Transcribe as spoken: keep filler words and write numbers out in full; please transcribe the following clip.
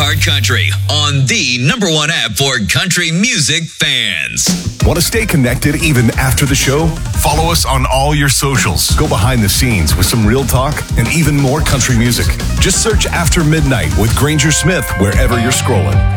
iHeart Country on the number one app for country music fans. Want to stay connected even after the show? Follow us on all your socials. Go behind the scenes with some real talk and even more country music. Just search After Midnight with Granger Smith wherever you're scrolling.